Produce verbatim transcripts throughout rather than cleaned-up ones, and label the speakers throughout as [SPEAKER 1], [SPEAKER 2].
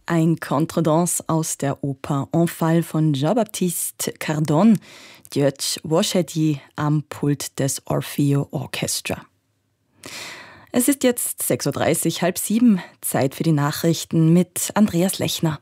[SPEAKER 1] Ein Contredanse aus der Oper Enfant von Jean-Baptiste Cardon, Dieuch Woschedi am Pult des Orfeo Orchestra. Es ist jetzt sechs Uhr dreißig, halb sieben, Zeit für die Nachrichten mit Andreas Lechner.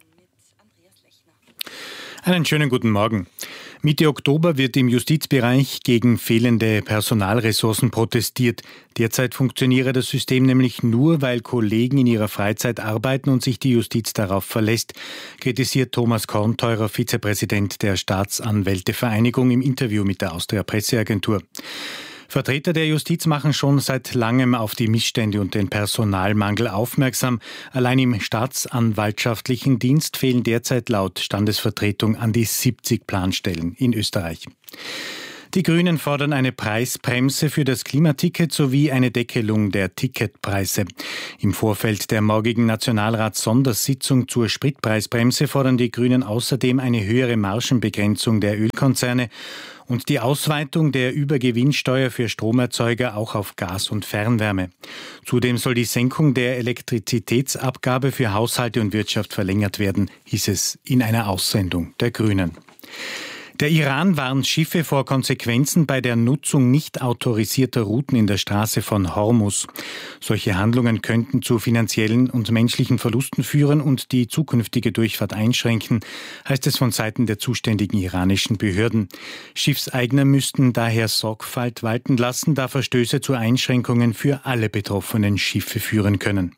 [SPEAKER 2] Einen schönen guten Morgen. Mitte Oktober wird im Justizbereich gegen fehlende Personalressourcen protestiert. Derzeit funktioniere das System nämlich nur, weil Kollegen in ihrer Freizeit arbeiten und sich die Justiz darauf verlässt, kritisiert Thomas Kornteurer, Vizepräsident der Staatsanwältevereinigung, im Interview mit der Austria Presseagentur. Vertreter der Justiz machen schon seit langem auf die Missstände und den Personalmangel aufmerksam. Allein im staatsanwaltschaftlichen Dienst fehlen derzeit laut Standesvertretung an die siebzig Planstellen in Österreich. Die Grünen fordern eine Preisbremse für das Klimaticket sowie eine Deckelung der Ticketpreise. Im Vorfeld der morgigen Nationalrats-Sondersitzung zur Spritpreisbremse fordern die Grünen außerdem eine höhere Margenbegrenzung der Ölkonzerne und die Ausweitung der Übergewinnsteuer für Stromerzeuger auch auf Gas und Fernwärme. Zudem soll die Senkung der Elektrizitätsabgabe für Haushalte und Wirtschaft verlängert werden, hieß es in einer Aussendung der Grünen. Der Iran warnt Schiffe vor Konsequenzen bei der Nutzung nicht autorisierter Routen in der Straße von Hormuz. Solche Handlungen könnten zu finanziellen und menschlichen Verlusten führen und die zukünftige Durchfahrt einschränken, heißt es von Seiten der zuständigen iranischen Behörden. Schiffseigner müssten daher Sorgfalt walten lassen, da Verstöße zu Einschränkungen für alle betroffenen Schiffe führen können.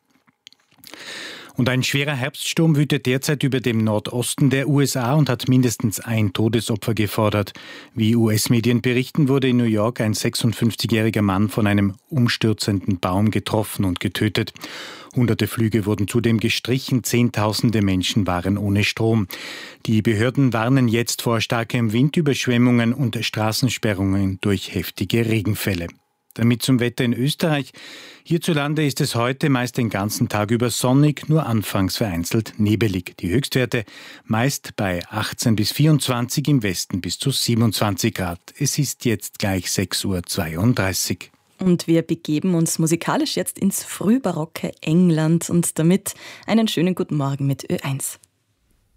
[SPEAKER 2] Und ein schwerer Herbststurm wütet derzeit über dem Nordosten der U S A und hat mindestens ein Todesopfer gefordert. Wie U S-Medien berichten, wurde in New York ein sechsundfünfzigjähriger Mann von einem umstürzenden Baum getroffen und getötet. Hunderte Flüge wurden zudem gestrichen, Zehntausende Menschen waren ohne Strom. Die Behörden warnen jetzt vor starkem Wind, Überschwemmungen und Straßensperrungen durch heftige Regenfälle. Damit zum Wetter in Österreich. Hierzulande ist es heute meist den ganzen Tag über sonnig, nur anfangs vereinzelt nebelig. Die Höchstwerte meist bei achtzehn bis vierundzwanzig, im Westen bis zu siebenundzwanzig Grad. Es ist jetzt gleich sechs Uhr zweiunddreißig.
[SPEAKER 1] Und wir begeben uns musikalisch jetzt ins frühbarocke England und damit einen schönen guten Morgen mit Ö eins.